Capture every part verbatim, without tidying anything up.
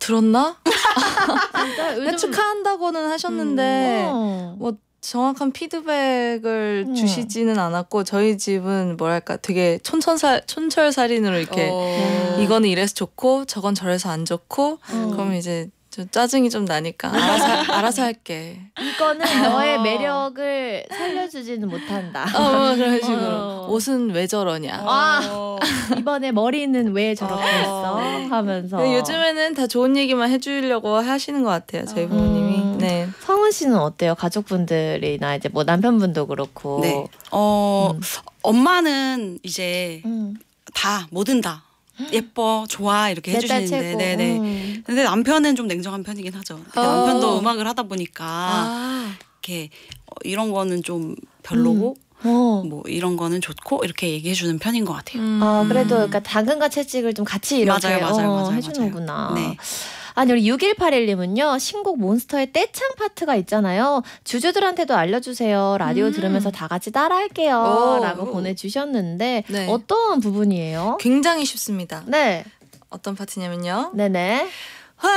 들었나? 진짜 요즘 축하한다고는 하셨는데 음. 어. 뭐 정확한 피드백을 음. 주시지는 않았고 저희 집은 뭐랄까 되게 촌철살 촌철살인으로 이렇게 어. 이거는 이래서 좋고 저건 저래서 안 좋고 음. 그러면 이제 좀 짜증이 좀 나니까 알아서 알아서 할게. 이거는 너의 매력을 살려주지는 못한다. 어, 그런 식으로. 어. 옷은 왜 저러냐. 아 이번에 머리는 왜 저렇게 했어? 하면서. 근데 요즘에는 다 좋은 얘기만 해주려고 하시는 것 같아요. 저희 부모님이. 음. 네. 성은 씨는 어때요? 가족분들이나 이제 뭐 남편분도 그렇고. 네. 어 음. 엄마는 이제 음. 다 뭐든 다 예뻐 좋아 이렇게 내 딸 해주시는데 최고. 네네. 음. 근데 남편은 좀 냉정한 편이긴 하죠. 어. 남편도 음악을 하다 보니까 아. 이렇게 어, 이런 거는 좀 별로고 어. 뭐 이런 거는 좋고 이렇게 얘기해 주는 편인 것 같아요. 음. 아 그래도 그러니까 당근과 채찍을 좀 같이 이렇게 맞아요, 맞아요, 어, 맞아요, 해주는구나. 맞아요. 네. 아니 우리 육일팔일님은요 신곡 몬스터의 떼창 파트가 있잖아요. 주주들한테도 알려주세요. 라디오 음. 들으면서 다 같이 따라할게요. 오. 라고 보내주셨는데 네. 어떤 부분이에요? 굉장히 쉽습니다. 네, 어떤 파트냐면요. 네네. 와,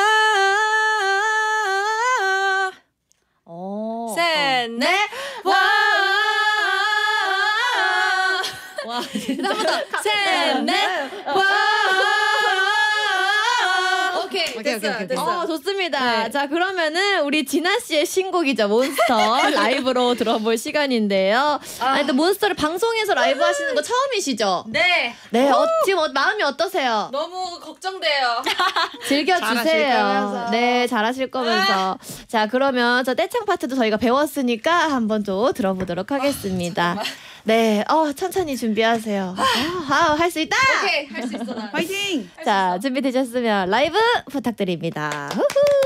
오. 셋, 넷, 와. 와, 셋, 넷, 와. 오케이, 됐어요, 됐어요. 어, 좋습니다. 네. 자, 그러면은 우리 진아 씨의 신곡이죠. 몬스터 라이브로 들어볼 시간인데요. 아니, 또 몬스터를 방송에서 라이브 하시는 거 처음이시죠? 네, 네, 어, 지금 어, 마음이 어떠세요? 너무 걱정돼요. 즐겨주세요. 잘하실 거면서. 네, 잘하실 거면서. 자, 그러면 저 떼창 파트도 저희가 배웠으니까 한번 또 들어보도록 하겠습니다. 네, 어, 천천히 준비하세요. 아, 할 수 있다! 오케이, 할 수 있어 나. 화이팅! 자, 준비되셨으면 라이브 부탁드립니다. 후후.